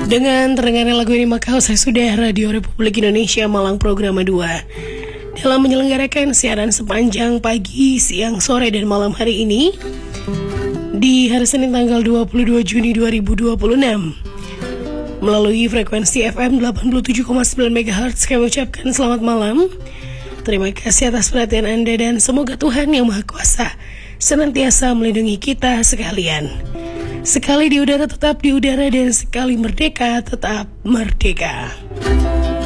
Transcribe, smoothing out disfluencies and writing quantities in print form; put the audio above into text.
Dengan terdengarnya lagu ini maka saya sudah Radio Republik Indonesia Malang Programa 2 dalam menyelenggarakan siaran sepanjang pagi, siang, sore, dan malam hari ini di hari Senin tanggal 22 Juni 2026 melalui frekuensi FM 87,9 MHz. Kami ucapkan selamat malam. Terima kasih atas perhatian Anda dan semoga Tuhan Yang Maha Kuasa senantiasa melindungi kita sekalian. Sekali di udara tetap di udara dan sekali merdeka tetap merdeka.